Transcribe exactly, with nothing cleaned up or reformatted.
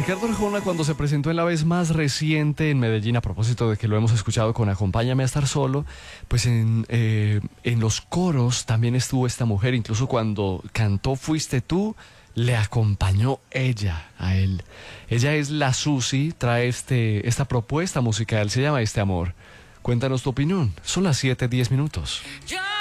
Ricardo Arjona, cuando se presentó en la vez más reciente en Medellín, a propósito de que lo hemos escuchado con Acompáñame a estar solo, pues en, eh, en los coros también estuvo esta mujer. Incluso cuando cantó Fuiste tú, le acompañó ella a él. Ella es la Susi, trae este, esta propuesta musical, se llama Este Amor. Cuéntanos tu opinión. Son las siete diez minutos.